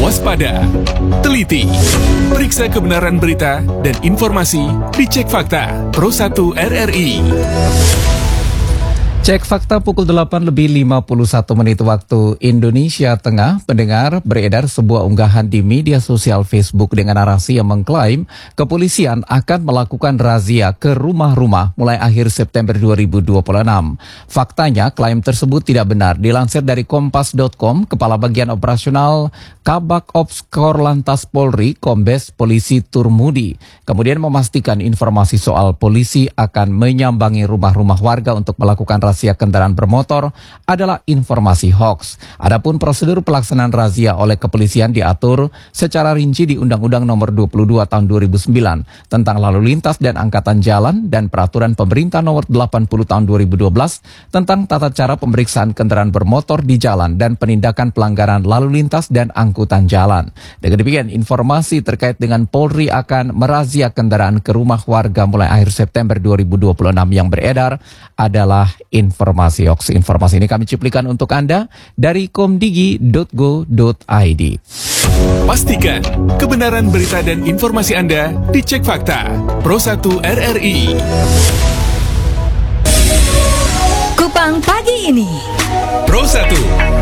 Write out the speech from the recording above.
Waspada, teliti, periksa kebenaran berita dan informasi di Cek Fakta Pro 1 RRI. Cek Fakta pukul 8:51 waktu Indonesia Tengah. Pendengar, beredar sebuah unggahan di media sosial Facebook dengan narasi yang mengklaim kepolisian akan melakukan razia ke rumah-rumah mulai akhir September 2026. Faktanya, klaim tersebut tidak benar. Dilansir dari Kompas.com, Kepala Bagian Operasional Kabak Ops Korlantas Polri, Kombes Polisi Turmudi, kemudian memastikan informasi soal polisi akan menyambangi rumah-rumah warga untuk melakukan razia kendaraan bermotor adalah informasi hoax. Adapun prosedur pelaksanaan razia oleh kepolisian diatur secara rinci di Undang-Undang Nomor 22 Tahun 2009 tentang lalu lintas dan angkatan jalan dan Peraturan Pemerintah Nomor 80 Tahun 2012 tentang tata cara pemeriksaan kendaraan bermotor di jalan dan penindakan pelanggaran lalu lintas dan angkutan jalan. Dengan demikian, informasi terkait dengan Polri akan merazia kendaraan ke rumah warga mulai akhir September 2026 yang beredar adalah informasi hoax. Informasi ini kami cuplikan untuk Anda dari komdigi.go.id. Pastikan kebenaran berita dan informasi Anda di Cek Fakta Pro 1 RRI. Kupang pagi ini. Pro 1